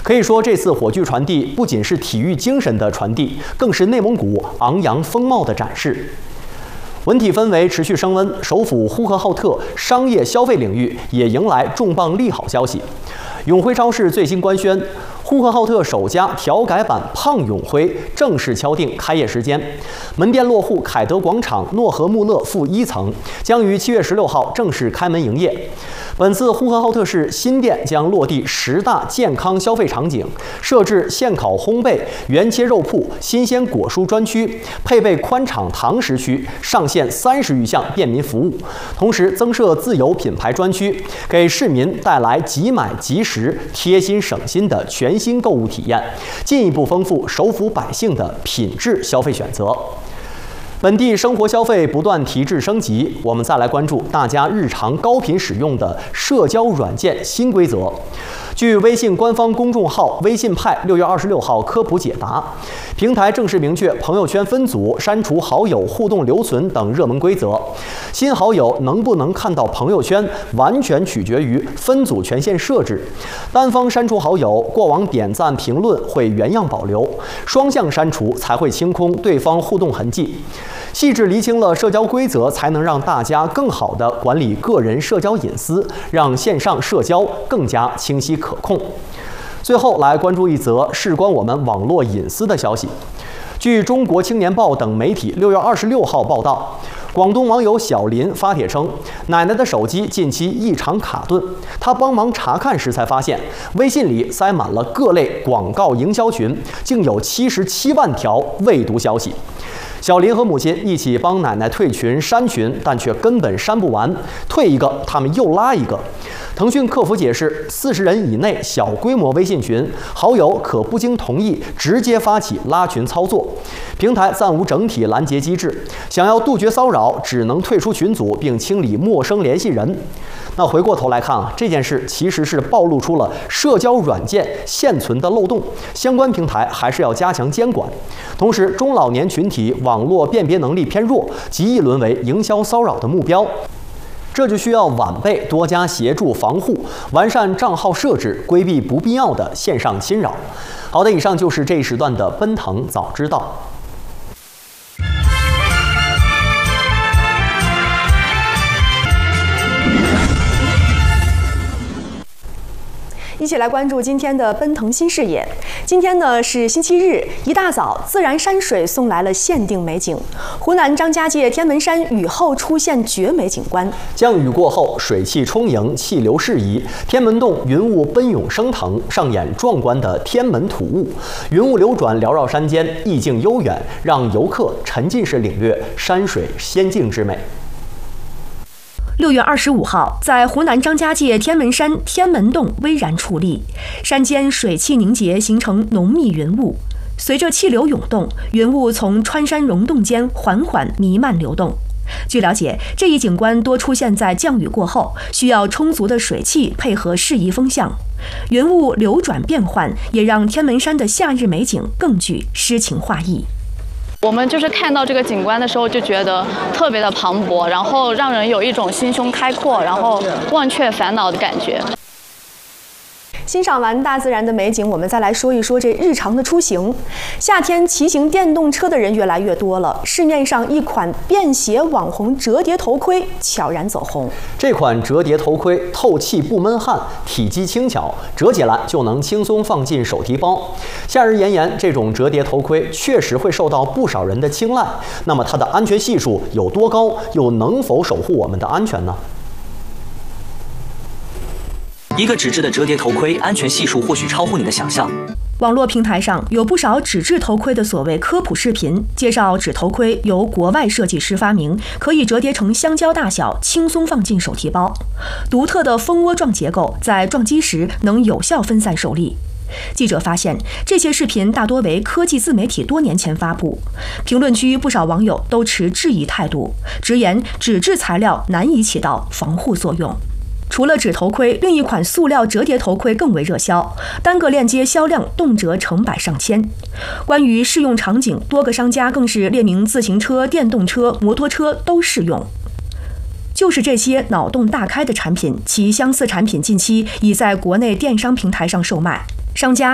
可以说，这次火炬传递不仅是体育精神的传递，更是内蒙古昂扬风貌的展示。文体氛围持续升温，首府呼和浩特商业消费领域也迎来重磅利好消息。永辉超市最新官宣，呼和浩特首家调改版胖永辉正式敲定开业时间，门店落户凯德广场诺和穆勒负1层，将于7月16号正式开门营业。本次呼和浩特市新店将落地10大健康消费场景，设置现烤烘焙、原切肉铺、新鲜果蔬专区，配备宽敞堂食区，上线30余项便民服务，同时增设自有品牌专区，给市民带来即买即食、贴心省心的全新购物体验，进一步丰富首府百姓的品质消费选择。本地生活消费不断提质升级，我们再来关注大家日常高频使用的社交软件新规则。据微信官方公众号“微信派”6月26号科普解答，平台正式明确朋友圈分组、删除好友、互动留存等热门规则。新好友能不能看到朋友圈，完全取决于分组权限设置。单方删除好友，过往点赞评论会原样保留；双向删除才会清空对方互动痕迹。细致厘清了社交规则，才能让大家更好地管理个人社交隐私，让线上社交更加清晰可控。最后来关注一则事关我们网络隐私的消息。据中国青年报等媒体6月26号报道，广东网友小林发帖称，奶奶的手机近期异常卡顿，她帮忙查看时才发现，微信里塞满了各类广告营销群，竟有77万条未读消息。小林和母亲一起帮奶奶退群删群，但却根本删不完，退一个他们又拉一个。腾讯客服解释，40人以内小规模微信群，好友可不经同意直接发起拉群操作，平台暂无整体拦截机制，想要杜绝骚扰，只能退出群组并清理陌生联系人。那回过头来看这件事其实是暴露出了社交软件现存的漏洞，相关平台还是要加强监管。同时，中老年群体网络辨别能力偏弱，极易沦为营销骚扰的目标。这就需要晚辈多加协助防护，完善账号设置，规避不必要的线上侵扰。好的，以上就是这一时段的奔腾早知道。 一起来关注今天的奔腾新视野。今天呢是星期日，一大早，自然山水送来了限定美景。湖南张家界天门山雨后出现绝美景观。 降雨过后，水汽充盈，气流适宜，天门洞云雾奔涌升腾，上演壮观的天门吐雾。云雾流转缭绕山间，意境悠远，让游客沉浸式领略山水仙境之美。 6月25号，在湖南张家界天门山天门洞巍然矗立，山间水汽凝结，形成浓密云雾。随着气流涌动，云雾从穿山溶洞间缓缓弥漫流动。据了解，这一景观多出现在降雨过后，需要充足的水汽配合适宜风向，云雾流转变换，也让天门山的夏日美景更具诗情画意。 我们就是看到这个景观的时候，就觉得特别的磅礴，然后让人有一种心胸开阔，然后忘却烦恼的感觉。 欣赏完大自然的美景，我们再来说一说这日常的出行。夏天骑行电动车的人越来越多了，市面上一款便携网红折叠头盔悄然走红。 这款折叠头盔透气不闷汗，体积轻巧，折起来就能轻松放进手提包。夏日炎炎，这种折叠头盔确实会受到不少人的青睐。那么它的安全系数有多高，又能否守护我们的安全呢？ 一个纸质的折叠头盔，安全系数或许超乎你的想象。 网络平台上有不少纸质头盔的所谓科普视频，介绍纸头盔由国外设计师发明，可以折叠成香蕉大小，轻松放进手提包。独特的蜂窝状结构在撞击时能有效分散受力。记者发现，这些视频大多为科技自媒体多年前发布。评论区不少网友都持质疑态度，直言纸质材料难以起到防护作用。除了纸头盔，另一款塑料折叠头盔更为热销，单个链接销量动辄成百上千。关于适用场景，多个商家更是列明自行车、电动车、摩托车都适用。就是这些脑洞大开的产品，其相似产品近期已在国内电商平台上售卖。商家